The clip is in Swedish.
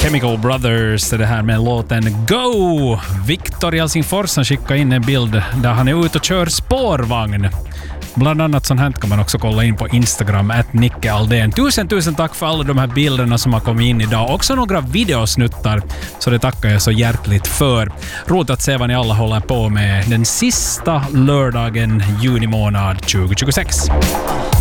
Chemical Brothers är det här med låten Go! Viktor i Helsingfors han skickar in en bild där han är ute och kör spårvagn. Bland annat sånt här kan man också kolla in på Instagram @nickealdén. Tusen tack för alla de här bilderna som har kommit in idag. Också några videosnuttar, så det tackar jag så hjärtligt för. Roligt att se vad ni alla håller på med den sista lördagen juni månad 2026.